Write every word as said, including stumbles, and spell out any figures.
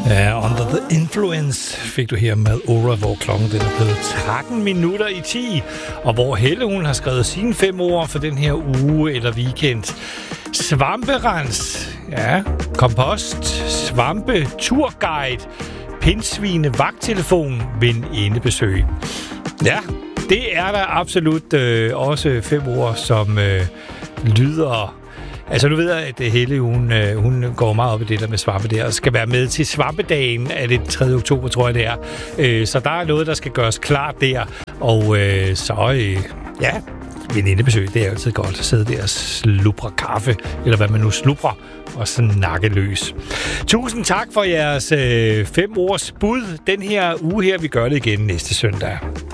Ja, Under the Influence fik du her med Aura, hvor klokken den er blevet tretten minutter i ti, og hvor Helle hun har skrevet sine fem ord for den her uge eller weekend. Svamperens, ja, kompost, svampe, turguide, pindsvine, vagttelefon, venindebesøg. Ja, det er der absolut øh, også fem ord, som øh, lyder... Altså, du ved, at Helle, hun, hun går meget op i det der med svampe der, og skal være med til svampedagen af det tredje oktober, tror jeg, det er. Så der er noget, der skal gøres klart der, og øh, så, øh, ja, venindebesøg, det er altid godt at sidde der og slubre kaffe, eller hvad man nu slubrer, og snakke løs. Tusind tak for jeres øh, fem års bud den her uge her. Vi gør det igen næste søndag.